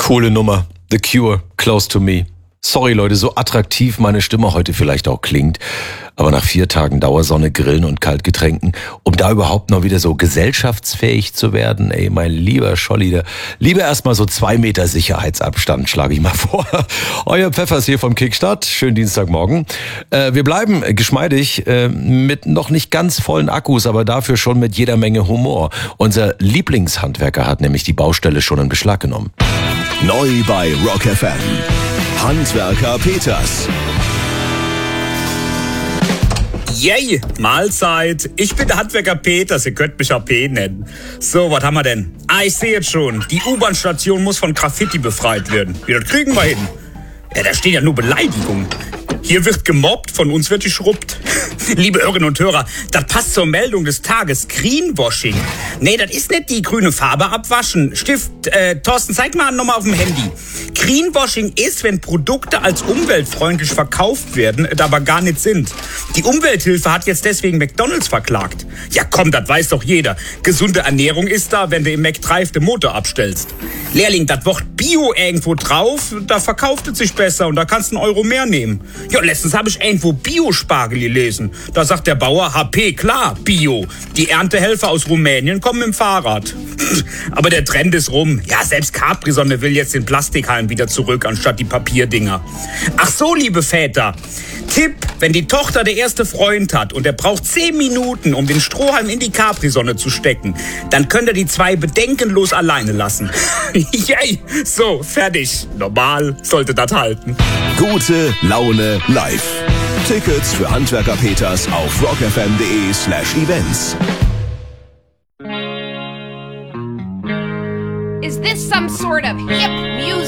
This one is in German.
Coole Nummer. The Cure, Close to Me. Sorry Leute, so attraktiv meine Stimme heute vielleicht auch klingt, aber nach 4 Tagen Dauersonne, Grillen und Kaltgetränken, um da überhaupt noch wieder so gesellschaftsfähig zu werden, ey, mein lieber Scholli, lieber erstmal so 2 Meter Sicherheitsabstand, schlage ich mal vor. Euer Pfeffers hier vom Kickstart, schönen Dienstagmorgen. Wir bleiben geschmeidig mit noch nicht ganz vollen Akkus, aber dafür schon mit jeder Menge Humor. Unser Lieblingshandwerker hat nämlich die Baustelle schon in Beschlag genommen. Neu bei Rock FM. Handwerker Peters. Yay, Mahlzeit. Ich bin der Handwerker Peters, ihr könnt mich AP nennen. So, was haben wir denn? Ich sehe jetzt schon. Die U-Bahn-Station muss von Graffiti befreit werden. Ja, das kriegen wir hin. Ja, da stehen ja nur Beleidigungen. Hier wird gemobbt, von uns wird geschrubbt. Liebe Hörerinnen und Hörer, das passt zur Meldung des Tages. Greenwashing. Nee, das ist nicht die grüne Farbe abwaschen. Stift, Thorsten, zeig mal nochmal auf dem Handy. Greenwashing ist, wenn Produkte als umweltfreundlich verkauft werden, aber gar nicht sind. Die Umwelthilfe hat jetzt deswegen McDonald's verklagt. Ja komm, das weiß doch jeder. Gesunde Ernährung ist da, wenn du im McDrive den Motor abstellst. Lehrling, das Wort Bio irgendwo drauf, da verkauft es sich besser und da kannst du einen Euro mehr nehmen. Ja, letztens habe ich irgendwo Bio-Spargel gelesen. Da sagt der Bauer, HP, klar, Bio. Die Erntehelfer aus Rumänien kommen im Fahrrad. Aber der Trend ist rum. Ja, selbst Capri-Sonne will jetzt den Plastikhalm wieder zurück, anstatt die Papierdinger. Ach so, liebe Väter. Tipp, wenn die Tochter der erste Freund hat und er braucht 10 Minuten, um den Strohhalm in die Capri-Sonne zu stecken, dann könnt ihr die 2 bedenkenlos alleine lassen. Yay, so, fertig. Normal sollte das halten. Gute Laune live. Tickets für Handwerker Peters auf rockfm.de/events. Is this some sort of hip music?